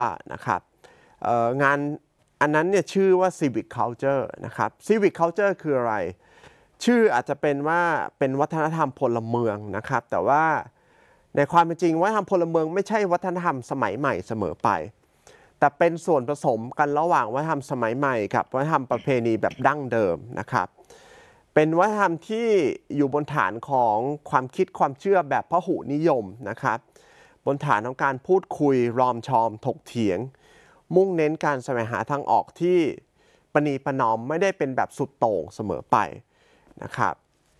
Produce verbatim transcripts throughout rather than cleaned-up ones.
นะครับงานอันนั้นเนี่ยชื่อว่า civic culture นะครับ civic culture คืออะไรชื่ออาจจะเป็นว่าเป็นวัฒนธรรมพลเมืองนะครับแต่ว่าในความเป็นจริงวัฒนธรรมพลเมืองไม่ใช่วัฒนธรรมสมัยใหม่เสมอไปแต่เป็นส่วนผสมกันระหว่างวัฒนธรรมสมัยใหม่กับวัฒนธรรมประเพณีแบบดั้งเดิมนะครับเป็นวัฒนธรรมที่อยู่บนฐานของความคิดความเชื่อแบบพหุนิยมนะครับบนฐานของการพูดคุยรอมชอมถกเถียงมุ่งเน้นการแสวงหาทางออกที่ประนีประนอมไม่ได้เป็นแบบสุดโต่งเสมอไปนะครับ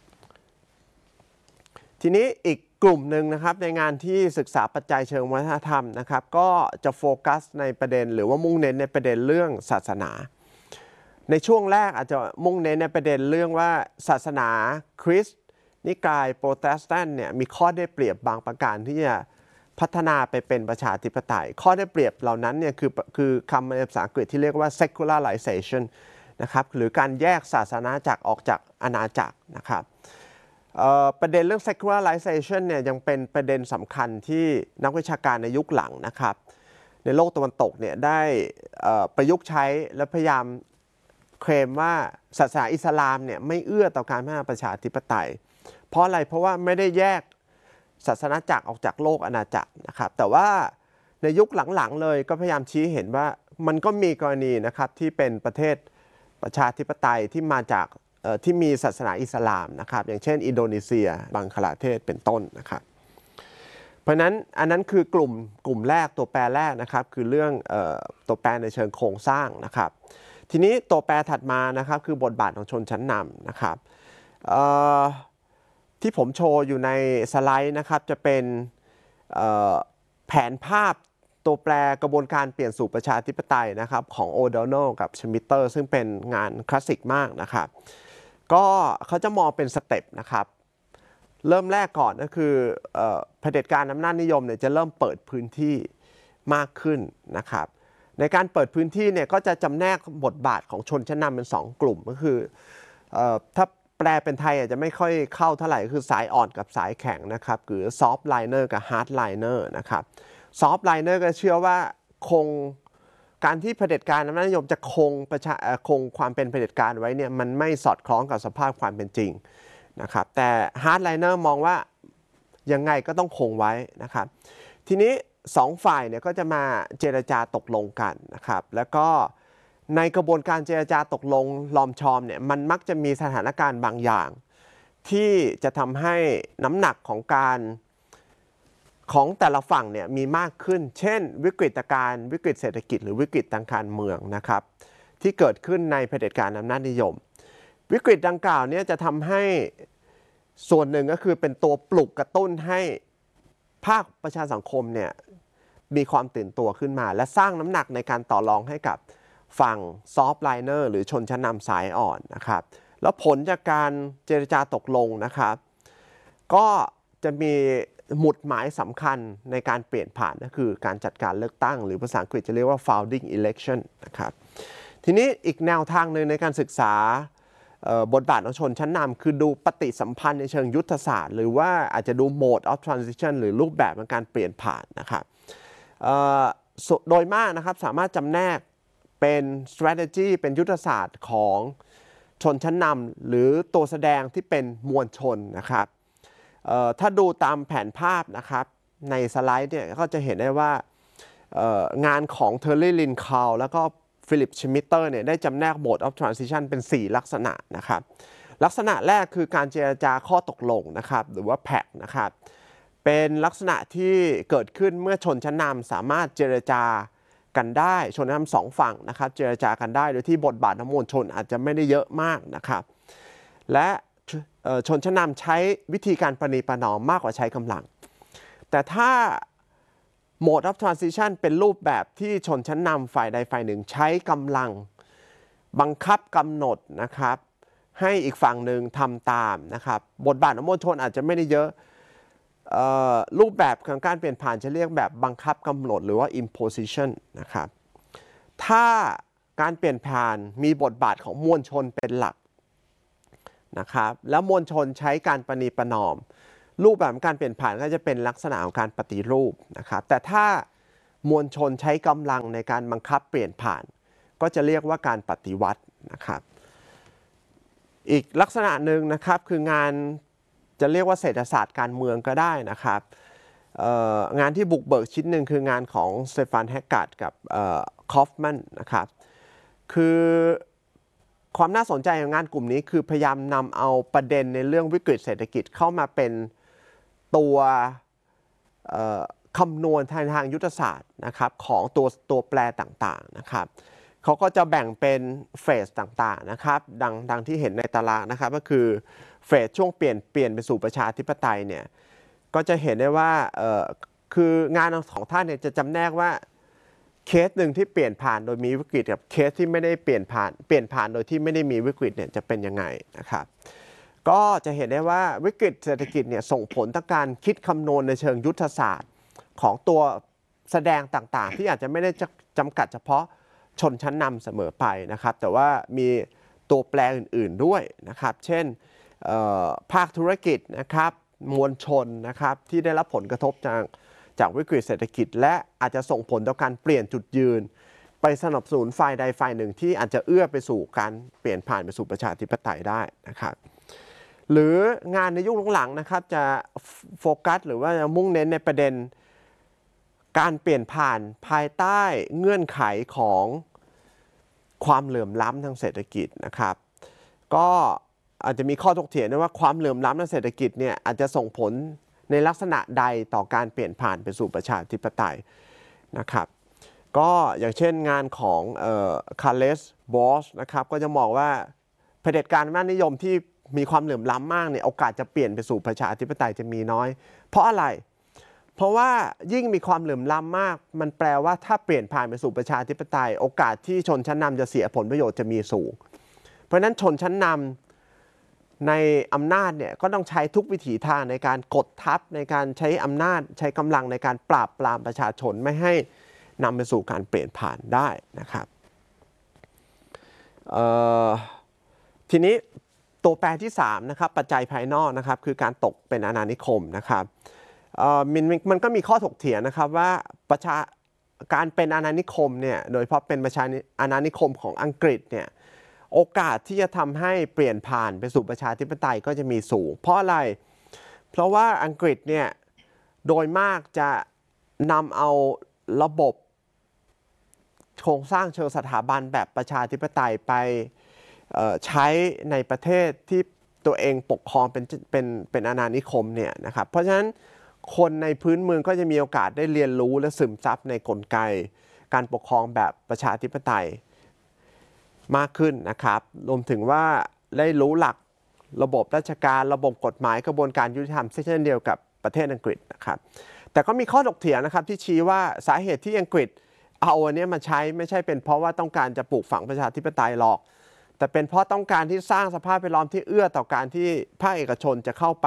ทีนี้อีกกลุ่มหนึ่งนะครับในงานที่ศึกษาปัจจัยเชิงวัฒนธรรมนะครับก็จะโฟกัสในประเด็นหรือว่ามุ่งเน้นในประเด็นเรื่องศาสนาในช่วงแรกอาจจะมุ่งเน้นในประเด็นเรื่องว่าศาสนาคริสต์นิกายโปรเตสแตนต์เนี่ยมีข้อได้เปรียบบางประการที่จะพัฒนาไปเป็นประชาธิปไตยข้อได้เปรียบเหล่านั้นเนี่ยคือคือคำในภาษาอังกฤษที่เรียกว่า secularization นะครับหรือการแยกศาสนาจักรออกจากอาณาจักรนะครับประเด็นเรื่อง secularization เนี่ยยังเป็นประเด็นสำคัญที่นักวิชาการในยุคหลังนะครับในโลกตะวันตกเนี่ยได้ประยุกต์ใช้และพยายามเคลมว่าศาสนาอิสลามเนี่ยไม่เอื้อต่อการพัฒนาประชาธิปไตยเพราะอะไรเพราะว่าไม่ได้แยกศาสนาจักรออกจากโลกอาณาจักรนะครับแต่ว่าในยุคหลังๆเลยก็พยายามชี้เห็นว่ามันก็มีกรณีนะครับที่เป็นประเทศประชาธิปไตยที่มาจากที่มีศาสนาอิสลามนะครับอย่างเช่นอินโดนีเซียบังคลาเทศเป็นต้นนะครับเพราะนั้นอันนั้นคือกลุ่มกลุ่มแรกตัวแปรแรกนะครับคือเรื่องเอ่อตัวแปรในเชิงโครงสร้างนะครับทีนี้ตัวแปรถัดมานะครับคือบทบาทของชนชั้นนำนะครับที่ผมโชว์อยู่ในสไลด์นะครับจะเป็นแผนภาพตัวแปรกระบวนการเปลี่ยนสู่ประชาธิปไตยนะครับของโอโดนัลกับชมิเตอร์ซึ่งเป็นงานคลาสสิกมากนะครับก็เขาจะมองเป็นสเต็ปนะครับเริ่มแรกก่อนก็คือเผด็จการอำนาจนิยมเนี่ยจะเริ่มเปิดพื้นที่มากขึ้นนะครับในการเปิดพื้นที่เนี่ยก็จะจำแนกบทบาทของชนชั้นนำเป็นสองกลุ่มก็คือถ้าแปลเป็นไทยอาจจะไม่ค่อยเข้าเท่าไหร่คือสายอ่อนกับสายแข็งนะครับหรือซอฟต์ไลเนอร์กับฮาร์ดไลเนอร์นะครับซอฟต์ไลเนอร์ก็เชื่อว่าคงการที่เผด็จการอำนาจนิยมจะคงประชาคงความเป็นเผด็จการไว้เนี่ยมันไม่สอดคล้องกับสภาพความเป็นจริงนะครับแต่ฮาร์ดไลเนอร์มองว่ายังไงก็ต้องคงไว้นะครับทีนี้สองฝ่ายเนี่ยก็จะมาเจรจาตกลงกันนะครับแล้วก็ในกระบวนการเจรจาตกลงลอมชอมเนี่ยมันมักจะมีสถานการณ์บางอย่างที่จะทำให้น้ำหนักของการของแต่ละฝั่งเนี่ยมีมากขึ้นเช่นวิกฤตการณ์วิกฤตเศรษฐกิจหรือวิกฤตทางการเมืองนะครับที่เกิดขึ้นในเผด็จการอำนาจนิยมวิกฤตดังกล่าวเนี่ยจะทำให้ส่วนหนึ่งก็คือเป็นตัวปลุกกระตุ้นให้ภาคประชาสังคมเนี่ยมีความตื่นตัวขึ้นมาและสร้างน้ำหนักในการต่อรองให้กับฝั่งซอฟต์ไลเนอร์หรือชนชั้นนำสายอ่อนนะครับแล้วผลจากการเจรจาตกลงนะครับก็จะมีหมุดหมายสำคัญในการเปลี่ยนผ่านก็คือการจัดการเลือกตั้งหรือภาษาอังกฤษจะเรียกว่า founding election นะครับทีนี้อีกแนวทางหนึ่งในการศึกษาบทบาทของชนชั้นนำคือดูปฏิสัมพันธ์ในเชิงยุทธศาสตร์หรือว่าอาจจะดู mode of transition หรือรูปแบบในการเปลี่ยนผ่านนะครับโดยมากนะครับสามารถจำแนกเป็น strategy เป็นยุทธศาสตร์ของชนชั้นนำหรือตัวแสดงที่เป็นมวลชนนะครับถ้าดูตามแผนภาพนะครับในสไลด์เนี่ยก็จะเห็นได้ว่างานของเทอร์รี่ลินคาลแล้วก็ฟิลิปชมิเตอร์เนี่ยได้จำแนก mode of transition เป็นสี่ลักษณะนะครับลักษณะแรกคือการเจรจาข้อตกลงนะครับหรือว่า แพ็ก นะครับเป็นลักษณะที่เกิดขึ้นเมื่อชนชั้นนำสามารถเจรจากันได้ชนชั้นนำสองฝั่งนะครับเจรจากันได้โดยที่บทบาทของมวลชนอาจจะไม่ได้เยอะมากนะครับและชนชั้นนำใช้วิธีการประนีประนอมมากกว่าใช้กำลังแต่ถ้า mode of transition เป็นรูปแบบที่ชนชั้นนำฝ่ายใดฝ่ายหนึ่งใช้กำลังบังคับกำหนดนะครับให้อีกฝั่งหนึ่งทำตามนะครับบทบาทของมวลชนอาจจะไม่ได้เยอะรูปแบบของการเปลี่ยนผ่านจะเรียกแบบบังคับกำหนดหรือว่า imposition นะครับถ้าการเปลี่ยนผ่านมีบทบาทของมวลชนเป็นหลักนะครับแล้วมวลชนใช้การประนีประนอมรูปแบบการเปลี่ยนผ่านก็จะเป็นลักษณะของการปฏิรูปนะครับแต่ถ้ามวลชนใช้กำลังในการบังคับเปลี่ยนผ่านก็จะเรียกว่าการปฏิวัตินะครับอีกลักษณะหนึ่งนะครับคืองานจะเรียกว่าเศรษฐศาสตร์การเมืองก็ได้นะครับงานที่บุกเบิกชิ้นหนึ่งคืองานของสเตฟานแฮกการ์ดกับคอฟแมนนะครับคือความน่าสนใจของงานกลุ่มนี้คือพยายามนำเอาประเด็นในเรื่องวิกฤตเศรษฐกิจเข้ามาเป็นตัวคำนวณทางทางยุทธศาสตร์นะครับของตัวตัวแปรต่างๆนะครับเขาก็จะแบ่งเป็นเฟสต่างๆนะครับดังดังที่เห็นในตารางนะครับก็คือเฟสช่วงเปลี่ยนเปลี่ยนไปสู่ประชาธิปไตยเนี่ยก็จะเห็นได้ว่าเอ่อคืองานของท่านเนี่ยจะจำแนกว่าเคสหนึ่งที่เปลี่ยนผ่านโดยมีวิกฤตกับเคสที่ไม่ได้เปลี่ยนผ่านเปลี่ยนผ่านโดยที่ไม่ได้มีวิกฤตเนี่ยจะเป็นยังไงนะครับก็จะเห็นได้ว่าวิกฤตเศรษฐกิจเนี่ยส่งผลต่อการคิดคำนวณในเชิงยุทธศาสตร์ของตัวแสดงต่างๆที่อาจจะไม่ได้จำกัดเฉพาะชนชั้นนำเสมอไปนะครับแต่ว่ามีตัวแปรอื่นๆด้วยนะครับเช่นภาคธุรกิจนะครับมวลชนนะครับที่ได้รับผลกระทบจากจากวิกฤตเศรษฐกิจและอาจจะส่งผลต่อการเปลี่ยนจุดยืนไปสนับสนุนฝ่ายใดฝ่ายหนึ่งที่อาจจะเอื้อไปสู่การเปลี่ยนผ่านไปสู่ประชาธิปไตยได้นะครับหรืองานในยุคหลังๆนะครับจะโฟกัสหรือว่าจะมุ่งเน้นในประเด็นการเปลี่ยนผ่านภายใต้เงื่อนไขของความเหลื่อมล้ำทางเศรษฐกิจนะครับก็อาจจะมีข้อถกเถียงด้วยว่าความเหลื่อมล้ำทางเศรษฐกิจเนี่ยอาจจะส่งผลในลักษณะใดต่อการเปลี่ยนผ่านไปสู่ประชาธิปไตยนะครับก็อย่างเช่นงานของคาร์เลสบอสนะครับก็จะมองว่าเผด็จการอำนาจนิยมที่มีความเหลื่อมล้ำมากเนี่ยโอกาสจะเปลี่ยนไปสู่ประชาธิปไตยจะมีน้อยเพราะอะไรเพราะว่ายิ่งมีความเหลื่อมล้ำมากมันแปลว่าถ้าเปลี่ยนผ่านไปสู่ประชาธิปไตยโอกาสที่ชนชั้นนำจะเสียผลประโยชน์จะมีสูงเพราะฉะนั้นชนชั้นนำในอำนาจเนี่ยก็ต้องใช้ทุกวิถีทางในการกดทับในการใช้อำนาจใช้กำลังในการปราบปรามประชาชนไม่ให้นำไปสู่การเปลี่ยนผ่านได้นะครับทีนี้ตัวแปรที่สามนะครับปัจจัยภายนอกนะครับคือการตกเป็นอาณานิคมนะครับมันมันก็มีข้อถกเถียงนะครับว่าประชาการเป็นอาณานิคมเนี่ยโดยเฉพาะเป็นประชาอาณานิคมของอังกฤษเนี่ยโอกาสที่จะทำให้เปลี่ยนผ่านไปสู่ประชาธิปไตยก็จะมีสูงเพราะอะไรเพราะว่าอังกฤษเนี่ยโดยมากจะนำเอาระบบโครงสร้างเชิงสถาบันแบบประชาธิปไตยไปใช้ในประเทศที่ตัวเองปกครองเป็นเป็นเป็นอาณานิคมเนี่ยนะครับเพราะฉะนั้นคนในพื้นเมืองก็จะมีโอกาสได้เรียนรู้และซึมซับในกลไกการปกครองแบบประชาธิปไตยมากขึ้นนะครับรวมถึงว่าได้รู้หลักระบบราชการระบบกฎหมายกระบวนการยุติธรรมเช่นเดียวกับประเทศอังกฤษนะครับแต่ก็มีข้อถกเถียงนะครับที่ชี้ว่าสาเหตุที่อังกฤษเอาอันนี้มาใช้ไม่ใช่เป็นเพราะว่าต้องการจะปลูกฝังประชาธิปไตยหรอกแต่เป็นเพราะต้องการที่สร้างสภาพแวดล้อมที่เอื้อต่อการที่ภาคเอกชนจะเข้าไป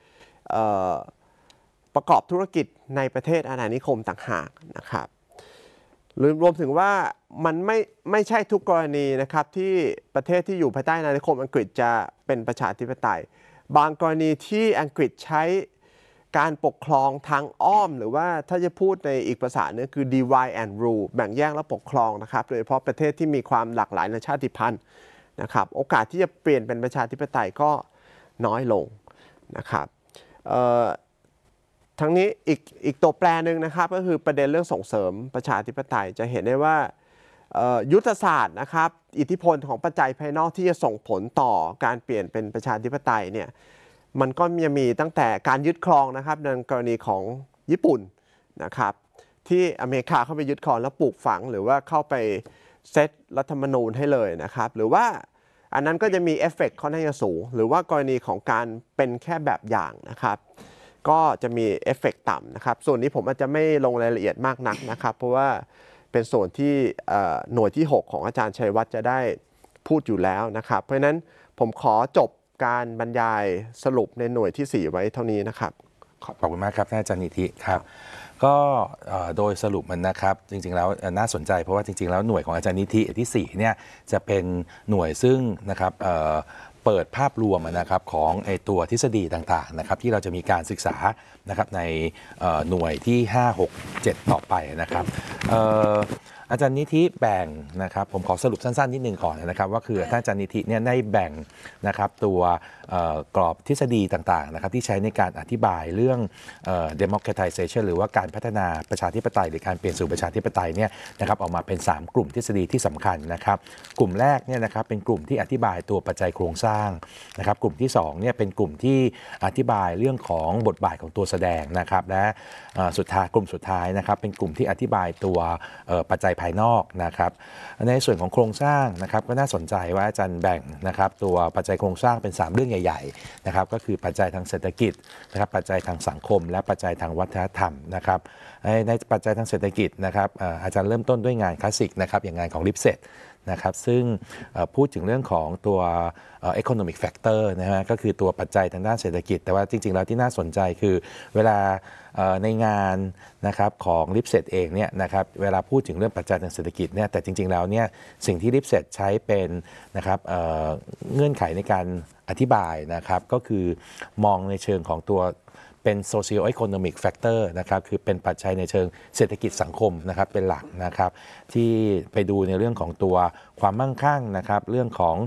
ประกอบธุรกิจในประเทศอาณานิคมต่างหากนะครับหรือรวมถึงว่ามันไม่ไม่ใช่ทุกกรณีนะครับที่ประเทศที่อยู่ภายใต้อาณานิคมอังกฤษจะเป็นประชาธิปไตยบางกรณีที่อังกฤษใช้การปกครองทางอ้อมหรือว่าถ้าจะพูดในอีกภาษาหนึ่งคือ divide and rule แบ่งแยกและปกครองนะครับโดยเฉพาะประเทศที่มีความหลากหลายในชาติพันธุ์นะครับโอกาสที่จะเปลี่ยนเป็นประชาธิปไตยก็น้อยลงนะครับทั้งนี้อีกอีกตัวแปรหนึ่งนะครับก็คือประเด็นเรื่องส่งเสริมประชาธิปไตยจะเห็นได้ว่ายุทธศาสตร์นะครับอิทธิพลของปัจจัยภายนอกที่จะส่งผลต่อการเปลี่ยนเป็นประชาธิปไตยเนี่ยมันก็มีมีตั้งแต่การยึดครองนะครับในกรณีของญี่ปุ่นนะครับที่อเมริกาเข้าไปยึดครองแล้วปลูกฝังหรือว่าเข้าไปเซตรัฐธรรมนูญให้เลยนะครับหรือว่าอันนั้นก็จะมีเอฟเฟกต์ค่อนข้างจะสูงหรือว่ากรณีของการเป็นแค่แบบอย่างนะครับก็จะมีเอฟเฟกต์ต่ำนะครับส่วนนี้ผมอาจจะไม่ลงรายละเอียดมากนักนะครับเพราะว่าเป็นส่วนที่หน่วยที่หกของอาจารย์ชัยวัฒน์จะได้พูดอยู่แล้วนะครับเพราะฉะนั้นผมขอจบการบรรยายสรุปในหน่วยที่สี่ไว้เท่านี้นะครับขอบคุณมากครับท่านอาจารย์นิธิครับก็โดยสรุปมันนะครับจริงๆแล้วน่าสนใจเพราะว่าจริงๆแล้วหน่วยของอาจารย์นิธิที่สี่เนี่ยจะเป็นหน่วยซึ่งนะครับเปิดภาพรวมนะครับของไอตัวทฤษฎีต่างๆนะครับที่เราจะมีการศึกษานะครับในหน่วยที่ห้า หก เจ็ดต่อไปนะครับอาจารย์นิธิแบ่งนะครับผมขอสรุปสั้นๆนิดนึงก่อนนะครับว่าคือท่านอาจารย์นิธิเนี่ยได้แบ่งนะครับตัวกรอบทฤษฎีต่างๆนะครับที่ใช้ในการอธิบายเรื่อง democratization หรือว่าการพัฒนาประชาธิปไตยหรือการเปลี่ยนสู่ประชาธิปไตยเนี่ยนะครับออกมาเป็นสามกลุ่มทฤษฎีที่สำคัญนะครับกลุ่มแรกเนี่ยนะครับเป็นกลุ่มที่อธิบายตัวปัจจัยโครงสร้างนะครับกลุ่มที่สองเนี่ยเป็นกลุ่มที่อธิบายเรื่องของบทบาทของตัวแสดงนะครับและสุดท้ายกลุ่มสุดท้ายนะครับเป็นกลุ่มที่อธิบายตัวปัจจัยภายนอกนะครับในส่วนของโครงสร้างนะครับก็น่าสนใจว่าอาจารย์แบ่งนะครับตัวปัจจัยโครงสร้างเป็นสามเรื่องใหญ่ๆนะครับก็คือปัจจัยทางเศรษฐกิจนะครับปัจจัยทางสังคมและปัจจัยทางวัฒนธรรมนะครับในปัจจัยทางเศรษฐกิจนะครับอาจารย์เริ่มต้นด้วยงานคลาสสิกนะครับอย่างงานของลิปเซตนะครับซึ่งพูดถึงเรื่องของตัว economic factor นะฮะก็คือตัวปัจจัยทางด้านเศรษฐกิจแต่ว่าจริงๆแล้วที่น่าสนใจคือเวลาในงานนะครับของลิปเซตเองเนี่ยนะครับเวลาพูดถึงเรื่องปัจจัยทางเศรษฐกิจเนี่ยแต่จริงๆแล้วเนี่ยสิ่งที่ลิปเซตใช้เป็นนะครับเ, เงื่อนไขในการอธิบายนะครับก็คือมองในเชิงของตัวเป็น socio-economic factor นะครับคือเป็นปัจจัยในเชิงเศรษฐกิจสังคมนะครับเป็นหลักนะครับที่ไปดูในเรื่องของตัวความมั่งคั่งนะครับเรื่องของ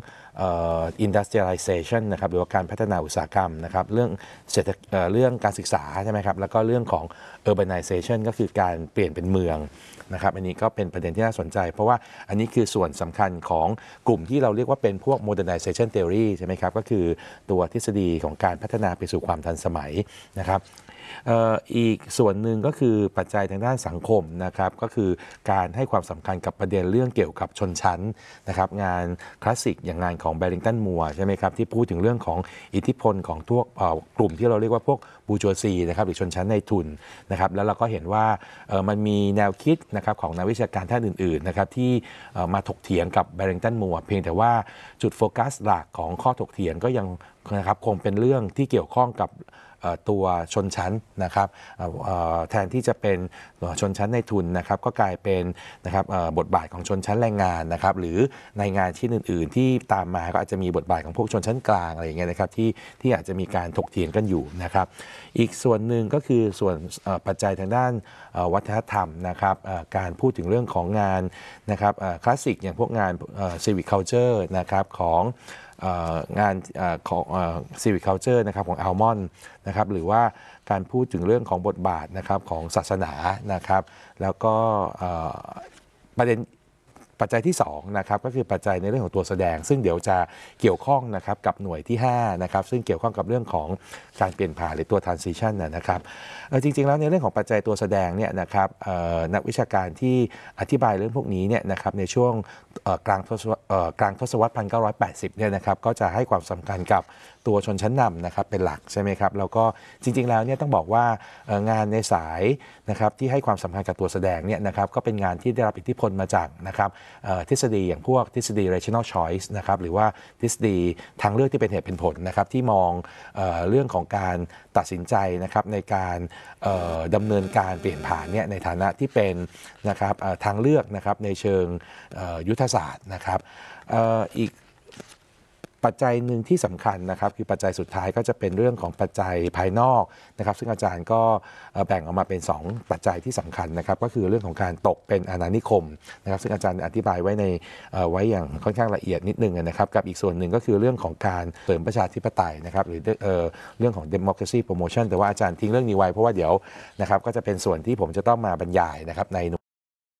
industrialization นะครับหรือว่าการพัฒนาอุตสาหกรรมนะครับเรื่องเศรษฐเรื่องการศึกษาใช่ไหมครับแล้วก็เรื่องของ urbanization ก็คือการเปลี่ยนเป็นเมืองนะครับอันนี้ก็เป็นประเด็นที่น่าสนใจเพราะว่าอันนี้คือส่วนสำคัญของกลุ่มที่เราเรียกว่าเป็นพวก modernization theory ใช่ไหมครับก็คือตัวทฤษฎีของการพัฒนาไปสู่ความทันสมัยนะครับอีกส่วนหนึ่งก็คือปัจจัยทางด้านสังคมนะครับก็คือการให้ความสำคัญกับประเด็นเรื่องเกี่ยวกับชนชั้นนะครับงานคลาสสิกอย่างงานของแบริงตันมัวใช่ไหมครับที่พูดถึงเรื่องของอิทธิพลของทุกกลุ่มที่เราเรียกว่าพวกบูจัวซีนะครับหรือชนชั้นในทุนนะครับแล้วเราก็เห็นว่ามันมีแนวคิดนะครับของนักวิชาการท่านอื่นๆนะครับที่มาถกเถียงกับแบริงตันมัวเพียงแต่ว่าจุดโฟกัสหลักของข้อถกเถียงก็ยังนะครับคงเป็นเรื่องที่เกี่ยวข้องกับตัวชนชั้นนะครับแทนที่จะเป็นชนชั้นในทุนนะครับก็กลายเป็นนะครับบทบาทของชนชั้นแรงงานนะครับหรือในงานชิ้นอื่นๆที่ตามมาก็อาจจะมีบทบาทของพวกชนชั้นกลางอะไรอย่างเงี้ยนะครับที่ที่อาจจะมีการถกเถียงกันอยู่นะครับอีกส่วนหนึ่งก็คือส่วนปัจจัยทางด้านวัฒนธรรมนะครับการพูดถึงเรื่องของงานนะครับคลาสสิกอย่างพวกงาน civic culture นะครับของงานของ civic culture นะครับของอัลมอนด์นะครับหรือว่าการพูดถึงเรื่องของบทบาทนะครับของศาสนานะครับแล้วก็ประเด็นปัจจัยที่สองนะครับก็คือปัจจัยในเรื่องของตัวแสดงซึ่งเดี๋ยวจะเกี่ยวข้องนะครับกับหน่วยที่ห้านะครับซึ่งเกี่ยวข้องกับเรื่องของการเปลี่ยนผ่านหรือตัว transition นะครับจริงๆแล้วในเรื่องของปัจจัยตัวแสดงเนี่ยนะครับนักวิชาการที่อธิบายเรื่องพวกนี้เนี่ยนะครับในช่วงกลางทศวรรษกลางทศวรรษหนึ่งพันเก้าร้อยแปดสิบเนี่ยนะครับก็จะให้ความสำคัญกับตัวชนชั้นนำนะครับเป็นหลักใช่ไหมครับแล้วก็จริงๆแล้วเนี่ยต้องบอกว่างานในสายนะครับที่ให้ความสำคัญกับตัวแสดงเนี่ยนะครับก็เป็นงานที่ได้รับอิทธิพลมาจากนะครับทฤษฎีอย่างพวกทฤษฎี rational choice นะครับหรือว่าทฤษฎีทางเลือกที่เป็นเหตุเป็นผลนะครับที่มองเอ่อเรื่องของการตัดสินใจนะครับในการดำเนินการเปลี่ยนผ่านเนี่ยในฐานะที่เป็นนะครับทางเลือกนะครับในเชิงยุทธศาสตร์นะครับอีกปัจจัยหนึ่งที่สำคัญนะครับคือปัจจัยสุดท้ายก็จะเป็นเรื่องของปัจจัยภายนอกนะครับซึ่งอาจารย์ก็แบ่งออกมาเป็นสองปัจจัยที่สำคัญนะครับก็คือเรื่องของการตกเป็นอาณานิคมนะครับซึ่งอาจารย์อธิบายไว้ในไว้อย่างค่อนข้างละเอียดนิดนึงนะครับกับอีกส่วนหนึ่งก็คือเรื่องของการเสริมประชาธิปไตยนะครับหรือเรื่องของ democracy promotion แต่ว่าอาจารย์ทิ้งเรื่องนี้ไว้เพราะว่าเดี๋ยวนะครับก็จะเป็นส่วนที่ผมจะต้องมาบรรยายนะครับใน